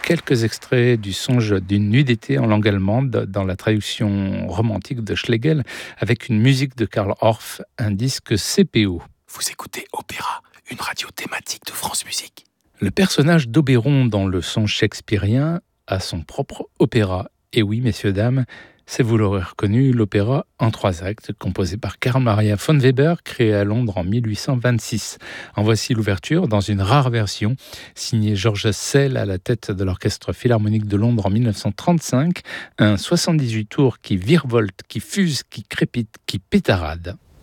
quelques extraits du songe d'une nuit d'été en langue allemande dans la traduction romantique de Schlegel avec une musique de Karl Orff, un disque CPO. Vous écoutez Opéra, une radio thématique de France Musique. Le personnage d'Oberon dans le songe shakespearien a son propre opéra. Et oui, messieurs, dames, c'est, vous l'aurez reconnu, l'opéra en 3 actes, composé par Carl Maria von Weber, créé à Londres en 1826. En voici l'ouverture, dans une rare version, signée Georges Sell à la tête de l'Orchestre Philharmonique de Londres en 1935, un 78 tours qui virevolte, qui fuse, qui crépite, qui pétarade.